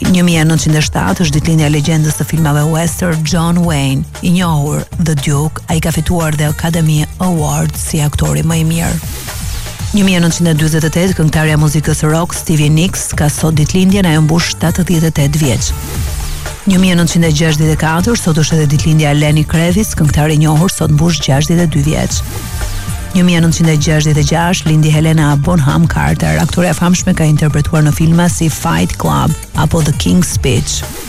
1907 është ditëlindja e legjendës së filmave western John Wayne, i njohur The Duke. Ai ka fituar dhe Academy Award si aktori më i mirë. 1948 këngëtarja e muzikës rock Stevie Nicks ka sot ditëlindjen, ajo mbush 78 vjeç. 1964 sot është edhe ditëlindja e Lenny Kravitz, këngëtar i njohur, sot mbush 62 vjeç. 1966 lindi Helena Bonham Carter, aktoreja e famshme, ka interpretuar në filma si Fight Club apo The King's Speech.